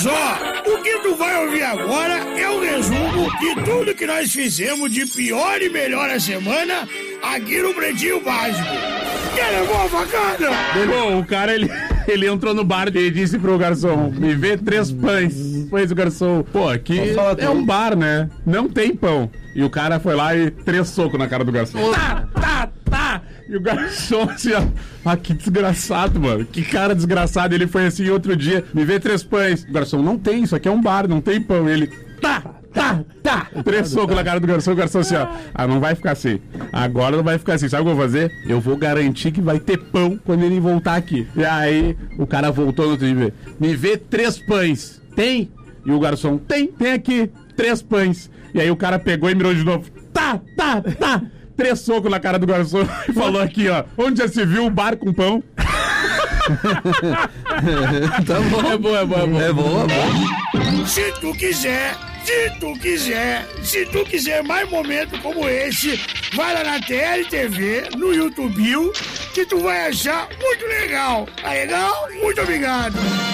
só, o que tu vai ouvir agora é o resumo de tudo que nós fizemos de pior e melhor a semana aqui no Pretinho Básico. Quer levar a facada? Bom, o cara, ele entrou no bar e disse pro garçom, me vê 3 pães. Pois o garçom, pô, aqui é um bar, né? Não tem pão. E o cara foi lá e 3 socos na cara do garçom. Tá! E o garçom assim, ó, que desgraçado, mano. Que cara desgraçado. Ele foi assim outro dia, me vê 3 pães. O garçom, não tem, isso aqui é um bar, não tem pão. Ele, tá! 3 socos na cara do garçom, o garçom assim, ó. Não vai ficar assim. Agora não vai ficar assim. Sabe o que eu vou fazer? Eu vou garantir que vai ter pão quando ele voltar aqui. E aí, o cara voltou no outro dia. Me vê 3 pães. Tem? E o garçom, tem aqui 3 pães. E aí o cara pegou e mirou de novo. Tá. 3 socos na cara do garçom e falou aqui, ó. Onde já se viu um bar com pão? Tá bom. É bom. É boa. Se tu quiser mais momentos como esse, vai lá na TLTV, no YouTube, que tu vai achar muito legal. Tá legal? Muito obrigado.